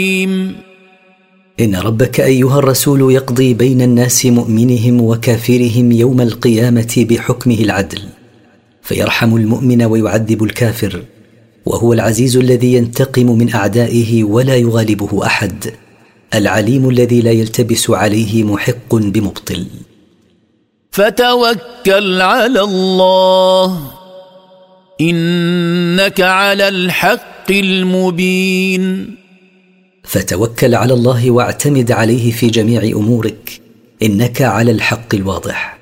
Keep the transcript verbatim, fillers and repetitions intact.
إن ربك أيها الرسول يقضي بين الناس مؤمنهم وكافرهم يوم القيامة بحكمه العدل، فيرحم المؤمن ويعذب الكافر، وهو العزيز الذي ينتقم من أعدائه ولا يغالبه أحد، العليم الذي لا يلتبس عليه محق بمبطل. فتوكل على الله إنك على الحق المبين. فتوكل على الله واعتمد عليه في جميع أمورك، إنك على الحق الواضح.